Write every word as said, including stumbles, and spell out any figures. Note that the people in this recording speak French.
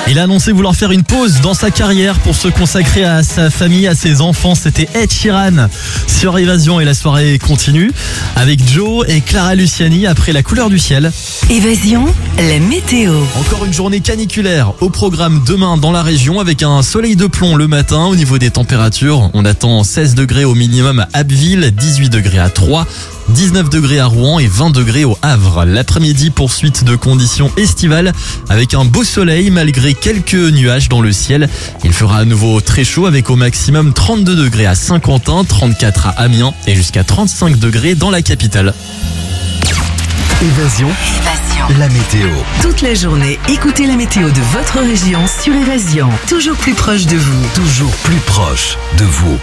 Il a annoncé vouloir faire une pause dans sa carrière pour se consacrer à sa famille, à ses enfants. C'était Ed Sheeran sur Évasion et la soirée continue avec Joe et Clara Luciani après La couleur du ciel. Évasion, la météo. Encore une journée caniculaire au programme demain dans la région avec un soleil de plomb le matin. Au niveau des températures, on attend seize degrés au minimum à Abbeville, dix-huit degrés à Troyes, dix-neuf degrés à Rouen et vingt degrés au Havre. L'après-midi, poursuite de conditions estivales avec un beau soleil malgré quelques nuages dans le ciel. Il fera à nouveau très chaud avec au maximum trente-deux degrés à Saint-Quentin, trente-quatre à Amiens et jusqu'à trente-cinq degrés dans la capitale. Évasion, Évasion. la météo. Toute la journée, écoutez la météo de votre région sur Évasion. Toujours plus proche de vous. Toujours plus proche de vous.